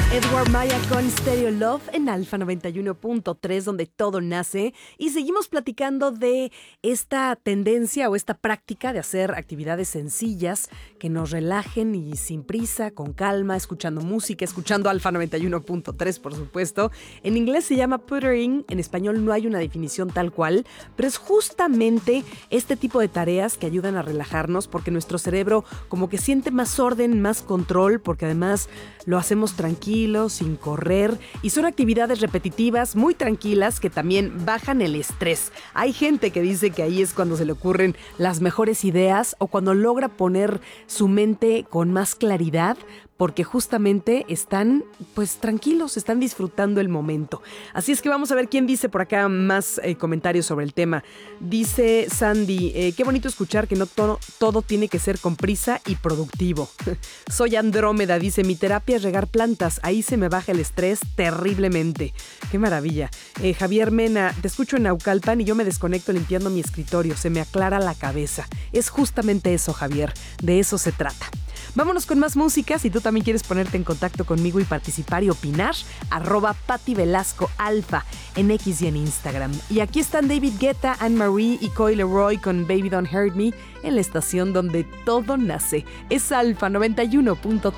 Edward Maya con Stereo Love en Alfa 91.3, donde todo nace. Y seguimos platicando de esta tendencia o esta práctica de hacer actividades sencillas que nos relajen y sin prisa, con calma, escuchando música, escuchando Alfa 91.3, por supuesto. En inglés se llama puttering, en español no hay una definición tal cual, pero es justamente este tipo de tareas que ayudan a relajarnos porque nuestro cerebro como que siente más orden, más control, porque además lo hacemos tranquilo, sin correr, y son actividades repetitivas, muy tranquilas, que también bajan el estrés. Hay gente que dice que ahí es cuando se le ocurren las mejores ideas o cuando logra poner su mente con más claridad, porque justamente están pues tranquilos, están disfrutando el momento. Así es que vamos a ver quién dice por acá más comentarios sobre el tema. Dice Sandy, qué bonito escuchar que no todo tiene que ser con prisa y productivo. Soy Andrómeda, dice, mi terapia es regar plantas, ahí se me baja el estrés terriblemente. Qué maravilla. Javier Mena, te escucho en Naucalpan y yo me desconecto limpiando mi escritorio, se me aclara la cabeza. Es justamente eso, Javier, de eso se trata. Vámonos con más música. Si tú también quieres ponerte en contacto conmigo y participar y opinar, @Pati Velasco Alfa en X y en Instagram. Y aquí están David Guetta, Anne-Marie y Coy Leroy con Baby Don't Hurt Me en la estación donde todo nace. Es Alfa 91.3.